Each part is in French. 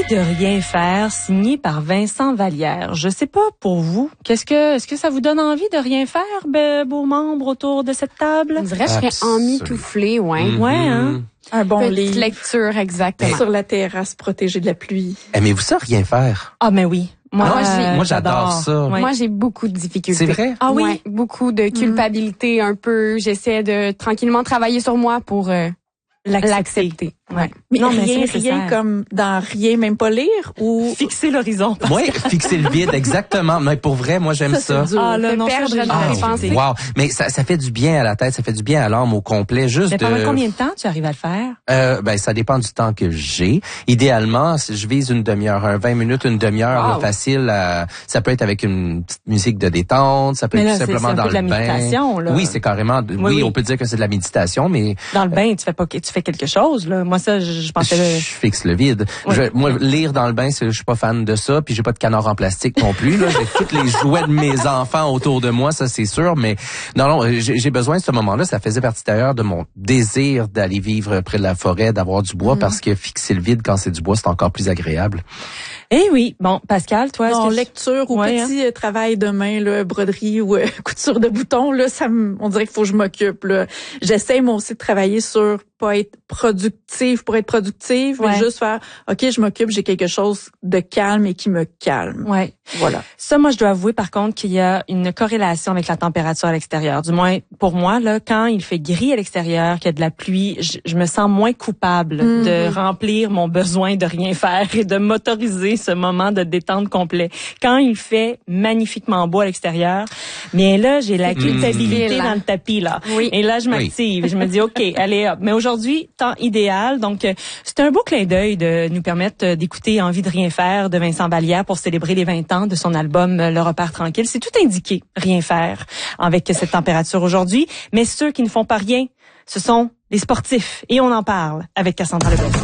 de rien faire, signé par Vincent Vallière. Je sais pas pour vous, est-ce que ça vous donne envie de rien faire, beaux membres autour de cette table? On dirait que je serais emmitouflée, ouais. Mm-hmm. Ouais, hein? Un bon Petite livre. lecture, exactement. Sur la terrasse, protégée de la pluie. Aimez-vous ça, rien faire? Ah, mais oui. Moi, j'adore ça. Ouais. Moi, j'ai beaucoup de difficultés. C'est vrai? Ah oui? Ouais, beaucoup de culpabilité un peu. J'essaie de tranquillement travailler sur moi pour l'accepter. Ouais. Mais non, mais rien comme dans rien, même pas lire ou fixer l'horizon. Oui, fixer le vide, exactement. Mais pour vrai, moi, j'aime ça. Ah, là, non, perdre ça, dans les pensées. Wow. Mais ça fait du bien à la tête, ça fait du bien à l'âme au complet. Juste mais pendant combien de temps tu arrives à le faire? Ça dépend du temps que j'ai. Idéalement, si je vise une demi-heure, 20 minutes, une demi-heure, là, facile. Ça peut être avec une petite musique de détente, ça peut être tout simplement dans le bain. Méditation, là. Oui, c'est carrément. Oui, on peut dire que c'est de la méditation, mais dans le bain, tu fais quelque chose là. Moi ça, je pensais. Je fixe le vide. Ouais. Moi, lire dans le bain, je suis pas fan de ça. Puis j'ai pas de canard en plastique non plus. Là, j'ai tous les jouets de mes enfants autour de moi, ça c'est sûr. Mais non, j'ai besoin de ce moment-là. Ça faisait partie d'ailleurs de mon désir d'aller vivre près de la forêt, d'avoir du bois, parce que fixer le vide quand c'est du bois, c'est encore plus agréable. Eh oui. Bon, Pascal, toi, non, lecture ou petit travail de main, là, broderie ou couture de boutons, là, on dirait qu'il faut que je m'occupe. Là. J'essaie moi aussi de travailler sur pas être productive pour être productive, mais juste faire OK, je m'occupe, j'ai quelque chose de calme et qui me calme. Ouais. Voilà. Ça, moi, je dois avouer par contre qu'il y a une corrélation avec la température à l'extérieur. Du moins, pour moi, là, quand il fait gris à l'extérieur, qu'il y a de la pluie, je me sens moins coupable de remplir mon besoin de rien faire et de m'autoriser ce moment de détente complet. Quand il fait magnifiquement beau à l'extérieur, mais là, j'ai la culpabilité dans le tapis, là. Oui. Et là, je m'active. Je me dis, OK, allez hop. Mais aujourd'hui, temps idéal. Donc, c'est un beau clin d'œil de nous permettre d'écouter Envie de rien faire de Vincent Vallière pour célébrer les 20 ans de son album Le repère tranquille. C'est tout indiqué, rien faire, avec cette température aujourd'hui. Mais ceux qui ne font pas rien, ce sont les sportifs. Et on en parle avec Cassandra Lebel.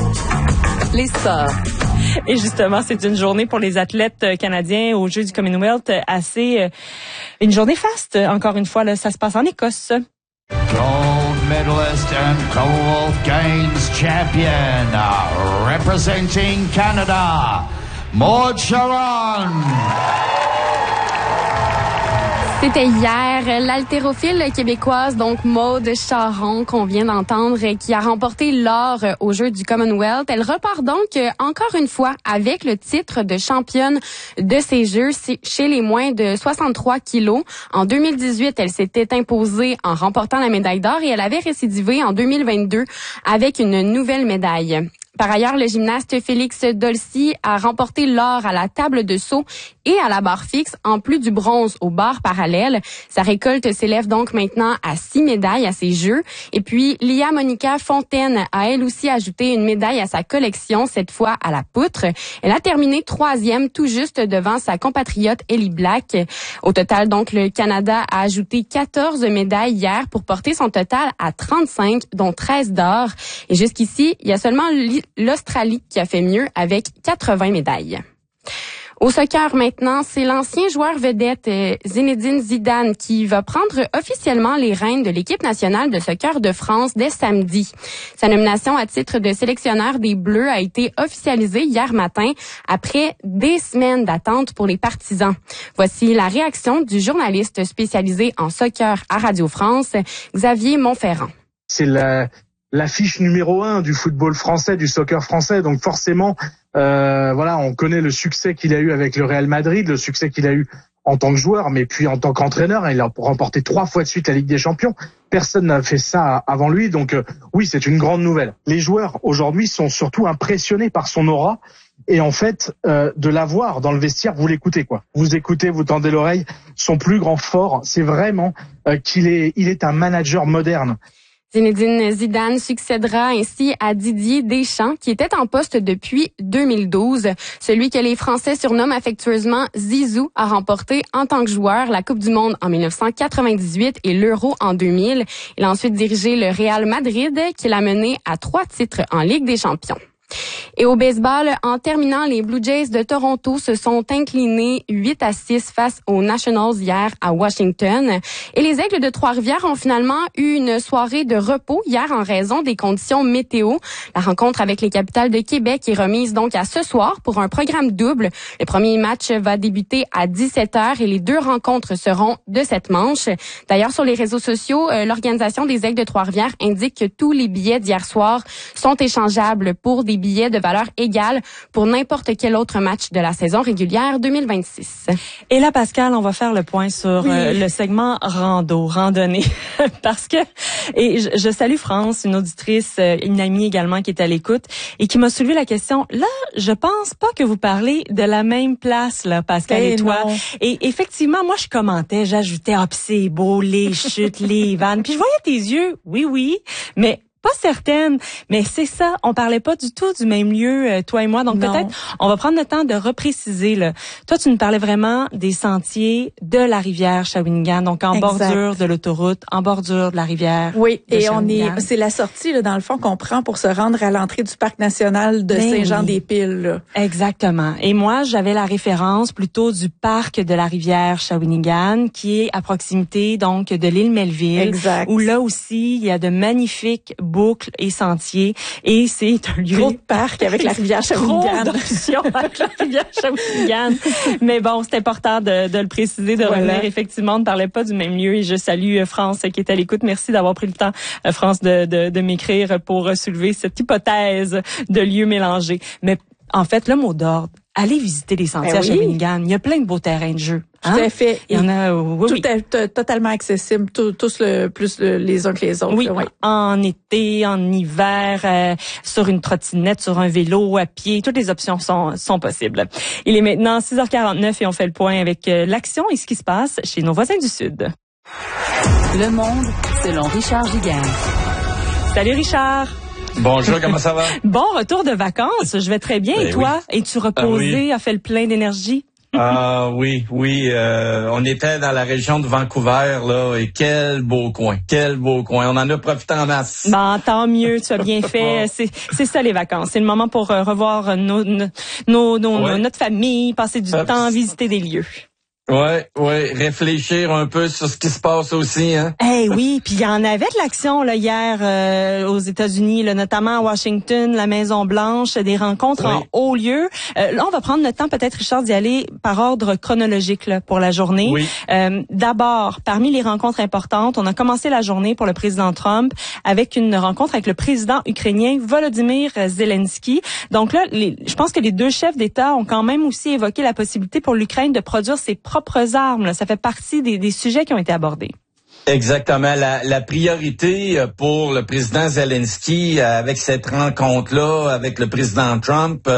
Les sports. Et justement, c'est une journée pour les athlètes canadiens aux Jeux du Commonwealth une journée faste. Encore une fois, là, ça se passe en Écosse. Gold medalist and Commonwealth Games champion, representing Canada, Maude Charron. C'était hier l'haltérophile québécoise, donc Maude Charron, qu'on vient d'entendre, qui a remporté l'or aux Jeux du Commonwealth. Elle repart donc encore une fois avec le titre de championne de ces Jeux chez les moins de 63 kilos. En 2018, elle s'était imposée en remportant la médaille d'or et elle avait récidivé en 2022 avec une nouvelle médaille. Par ailleurs, le gymnaste Félix Dolcy a remporté l'or à la table de saut et à la barre fixe, en plus du bronze aux barres parallèles. Sa récolte s'élève donc maintenant à 6 médailles à ces Jeux. Et puis, Lia Monica Fontaine a elle aussi ajouté une médaille à sa collection, cette fois à la poutre. Elle a terminé 3e, tout juste devant sa compatriote Ellie Black. Au total, donc, le Canada a ajouté 14 médailles hier pour porter son total à 35, dont 13 d'or. Et jusqu'ici, il y a seulement l'Australie qui a fait mieux avec 80 médailles. Au soccer maintenant, c'est l'ancien joueur vedette Zinedine Zidane qui va prendre officiellement les rênes de l'équipe nationale de soccer de France dès samedi. Sa nomination à titre de sélectionneur des Bleus a été officialisée hier matin après des semaines d'attente pour les partisans. Voici la réaction du journaliste spécialisé en soccer à Radio France, Xavier Monferrand. C'est l'affiche numéro 1 du football français, du soccer français. Donc forcément, on connaît le succès qu'il a eu avec le Real Madrid, le succès qu'il a eu en tant que joueur, mais puis en tant qu'entraîneur. Il a remporté 3 fois de suite la Ligue des Champions. Personne n'a fait ça avant lui. Donc oui, c'est une grande nouvelle. Les joueurs aujourd'hui sont surtout impressionnés par son aura. Et en fait, de l'avoir dans le vestiaire, vous l'écoutez quoi. Vous écoutez, vous tendez l'oreille. Son plus grand fort, c'est vraiment il est un manager moderne. Zinedine Zidane succédera ainsi à Didier Deschamps, qui était en poste depuis 2012. Celui que les Français surnomment affectueusement Zizou a remporté en tant que joueur la Coupe du Monde en 1998 et l'Euro en 2000. Il a ensuite dirigé le Real Madrid, qui l'a mené à 3 titres en Ligue des Champions. Et au baseball, en terminant, les Blue Jays de Toronto se sont inclinés 8-6 face aux Nationals hier à Washington. Et les Aigles de Trois-Rivières ont finalement eu une soirée de repos hier en raison des conditions météo. La rencontre avec les Capitals de Québec est remise donc à ce soir pour un programme double. Le premier match va débuter à 17h et les deux rencontres seront de cette manche. D'ailleurs, sur les réseaux sociaux, l'organisation des Aigles de Trois-Rivières indique que tous les billets d'hier soir sont échangeables pour des billets de valeur égale pour n'importe quel autre match de la saison régulière 2026. Et là, Pascal, on va faire le point sur le segment randonnée. Parce que, et je salue France, une auditrice, une amie également qui est à l'écoute et qui m'a soulevé la question. Là, je pense pas que vous parlez de la même place, là, Pascal et toi. Non. Et effectivement, moi, je commentais, j'ajoutais, pis c'est beau, les chutes, les vannes. Puis je voyais tes yeux, oui, mais pas certaine, mais c'est ça. On parlait pas du tout du même lieu, toi et moi. Donc peut-être, on va prendre le temps de repréciser. Là. Toi, tu nous parlais vraiment des sentiers de la rivière Shawinigan, donc en bordure de l'autoroute, en bordure de la rivière. Oui, et c'est la sortie là, dans le fond qu'on prend pour se rendre à l'entrée du parc national de Saint-Jean-des-Piles. Là. Exactement. Et moi, j'avais la référence plutôt du parc de la rivière Shawinigan, qui est à proximité donc de l'île Melville, exact. Où là aussi il y a de magnifiques boucles et sentiers et c'est un lieu gros de parc avec la rivière Shawinigan. Avec la rivière Shawinigan. Mais bon, c'est important de le préciser, de revenir. Effectivement, on ne parlait pas du même lieu et je salue France qui est à l'écoute. Merci d'avoir pris le temps, France, de m'écrire pour soulever cette hypothèse de lieux mélangés. Mais en fait, le mot d'ordre, allez visiter les sentiers à Shawinigan. Il y a plein de beaux terrains de jeu. Tout à fait. Il y en a, tout est totalement accessible, tous les uns que les autres. Oui, là, en été, en hiver, sur une trottinette, sur un vélo, à pied, toutes les options sont possibles. Il est maintenant 6h49 et on fait le point avec l'action et ce qui se passe chez nos voisins du Sud. Le Monde, selon Richard Giguère. Salut Richard. Bonjour, comment ça va? Bon retour de vacances, je vais très bien. Et toi? Oui. Es-tu reposé, a fait le plein d'énergie? Oui. On était dans la région de Vancouver, là, et quel beau coin. On en a profité en masse. Bon, tant mieux, tu as bien fait. C'est ça les vacances. C'est le moment pour revoir notre famille, passer du temps, visiter des lieux. Ouais, réfléchir un peu sur ce qui se passe aussi, hein. Oui, puis il y en avait de l'action là hier aux États-Unis, là, notamment à Washington, la Maison Blanche, des rencontres en haut lieu. Là, on va prendre le temps peut-être Richard d'y aller par ordre chronologique là, pour la journée. Oui. D'abord, parmi les rencontres importantes, on a commencé la journée pour le président Trump avec une rencontre avec le président ukrainien Volodymyr Zelensky. Donc là, je pense que les deux chefs d'État ont quand même aussi évoqué la possibilité pour l'Ukraine de produire ses propres armes. Là. Ça fait partie des sujets qui ont été abordés. Exactement. La priorité pour le président Zelensky avec cette rencontre-là, avec le président Trump,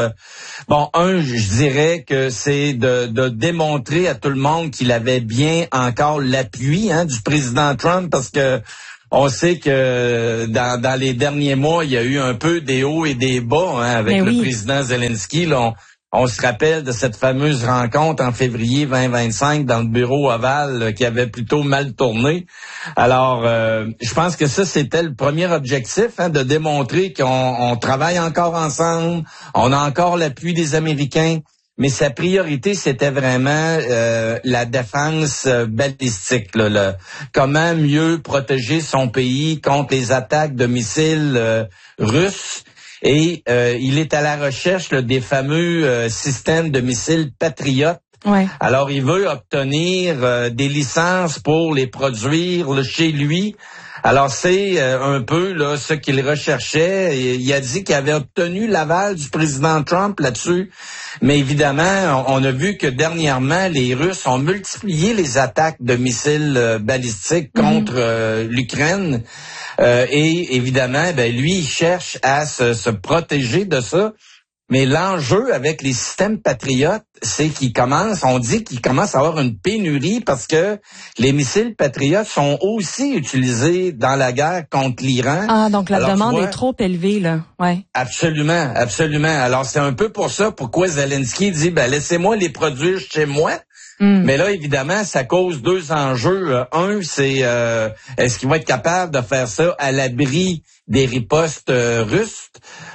je dirais que c'est de démontrer à tout le monde qu'il avait bien encore l'appui du président Trump parce que on sait que dans les derniers mois, il y a eu un peu des hauts et des bas avec le président Zelensky. Là, on se rappelle de cette fameuse rencontre en février 2025 dans le bureau ovale qui avait plutôt mal tourné. Alors, je pense que ça, c'était le premier objectif, de démontrer qu'on travaille encore ensemble, on a encore l'appui des Américains, mais sa priorité, c'était vraiment la défense balistique. Là, comment mieux protéger son pays contre les attaques de missiles russes. Et il est à la recherche des fameux systèmes de missiles Patriot. Ouais. Alors, il veut obtenir des licences pour les produire chez lui. Alors, c'est un peu là ce qu'il recherchait. Il a dit qu'il avait obtenu l'aval du président Trump là-dessus. Mais évidemment, on a vu que dernièrement, les Russes ont multiplié les attaques de missiles balistiques contre l'Ukraine. Et évidemment, lui, il cherche à se protéger de ça. Mais l'enjeu avec les systèmes patriotes, c'est on dit qu'il commence à avoir une pénurie parce que les missiles patriotes sont aussi utilisés dans la guerre contre l'Iran. Ah, donc la demande est trop élevée, là. Ouais. Absolument. Alors, c'est un peu pour ça pourquoi Zelensky dit, laissez-moi les produire chez moi. Mais là, évidemment, ça cause deux enjeux. Un, c'est est-ce qu'il va être capable de faire ça à l'abri des ripostes russes?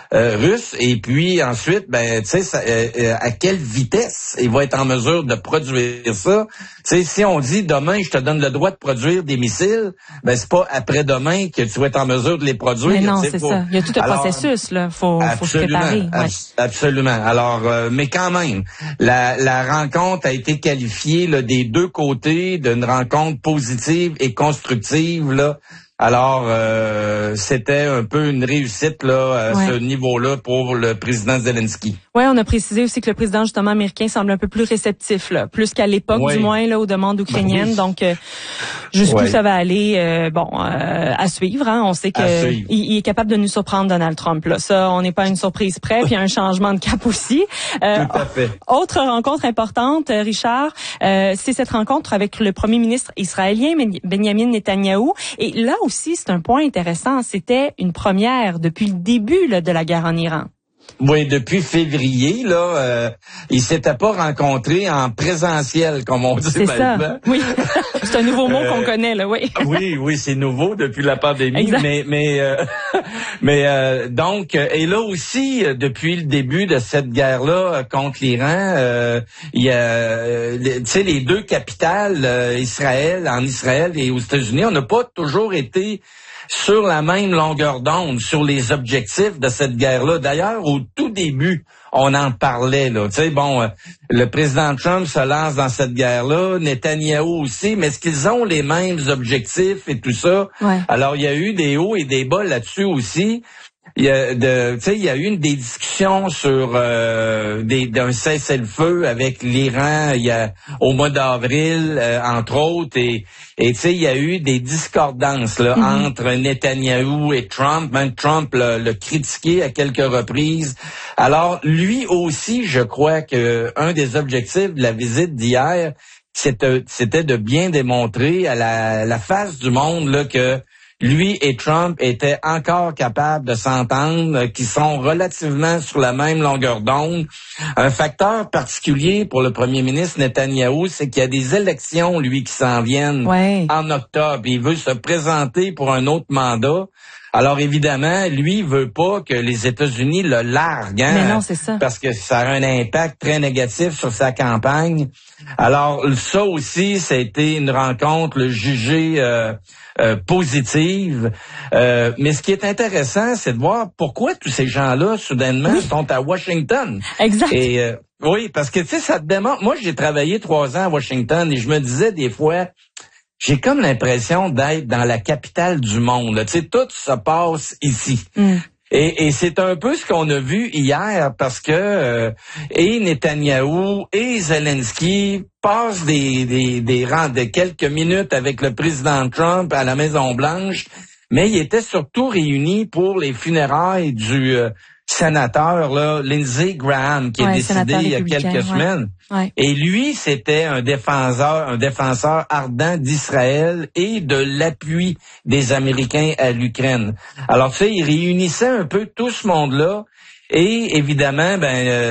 russe. Et puis ensuite, ben, tu sais, à quelle vitesse il va être en mesure de produire ça. Tu sais, si on dit demain, je te donne le droit de produire des missiles, ben c'est pas après-demain que tu vas être en mesure de les produire. Mais non, c'est ça. Il y a tout un processus là. Faut se préparer. Ouais. Absolument. Alors, mais quand même, la rencontre a été qualifiée là, des deux côtés d'une rencontre positive et constructive là. Alors, c'était un peu une réussite là à ce niveau-là pour le président Zelensky. Oui, on a précisé aussi que le président justement américain semble un peu plus réceptif, là, plus qu'à l'époque du moins là aux demandes ukrainiennes. Donc, jusqu'où ça va aller, à suivre. Hein. On sait que il est capable de nous surprendre, Donald Trump. Là, ça, on n'est pas à une surprise près. Puis il y a un changement de cap aussi. Tout à fait. Autre rencontre importante, Richard, c'est cette rencontre avec le premier ministre israélien Benjamin Netanyahou. Et là aussi, c'est un point intéressant. C'était une première depuis le début là, de la guerre en Iran. Oui, depuis février, là, ils s'étaient pas rencontrés en présentiel, comme on dit maintenant. Ça. Oui, c'est un nouveau mot qu'on connaît, là, oui. Oui, c'est nouveau depuis la pandémie, exact. mais donc, et là aussi, depuis le début de cette guerre-là contre l'Iran, il y a, tu sais, les deux capitales, en Israël et aux États-Unis, on n'a pas toujours été sur la même longueur d'onde, sur les objectifs de cette guerre-là. D'ailleurs, au tout début, on en parlait, là. Tu sais, bon, le président Trump se lance dans cette guerre-là, Netanyahou aussi, mais est-ce qu'ils ont les mêmes objectifs et tout ça? Ouais. Alors, il y a eu des hauts et des bas là-dessus aussi. Il y a eu des discussions sur d'un cessez-le-feu avec l'Iran au mois d'avril, entre autres, et tu sais, il y a eu des discordances là, entre Netanyahou et Trump. Même Trump l'a critiqué à quelques reprises. Alors, lui aussi, je crois que un des objectifs de la visite d'hier, c'était de bien démontrer à la face du monde là que lui et Trump étaient encore capables de s'entendre, qui sont relativement sur la même longueur d'onde. Un facteur particulier pour le premier ministre Netanyahou, c'est qu'il y a des élections, lui, qui s'en viennent en octobre. Il veut se présenter pour un autre mandat. Alors évidemment, lui, il veut pas que les États-Unis le larguent, hein, mais non, c'est ça. Parce que ça a un impact très négatif sur sa campagne. Alors ça aussi, ça a été une rencontre jugée positive. Mais ce qui est intéressant, c'est de voir pourquoi tous ces gens-là, soudainement, sont à Washington. Exact. Et oui, parce que tu sais, ça te démontre. Moi, j'ai travaillé 3 ans à Washington et je me disais des fois, j'ai comme l'impression d'être dans la capitale du monde. Tu sais, tout se passe ici. Et c'est un peu ce qu'on a vu hier parce que et Netanyahou et Zelensky passent des quelques minutes avec le président Trump à la Maison-Blanche, mais ils étaient surtout réunis pour les funérailles du sénateur là, Lindsey Graham, qui est décédé il y a quelques semaines. Ouais. Et lui, c'était un défenseur ardent d'Israël et de l'appui des Américains à l'Ukraine. Alors, tu sais, il réunissait un peu tout ce monde-là. Et évidemment,